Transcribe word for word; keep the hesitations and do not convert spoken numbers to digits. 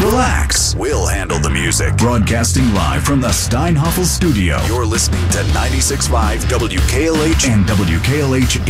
Relax. We'll handle the music. Broadcasting live from the Steinhoffel studio. You're listening to ninety-six point five W K L H and W K L H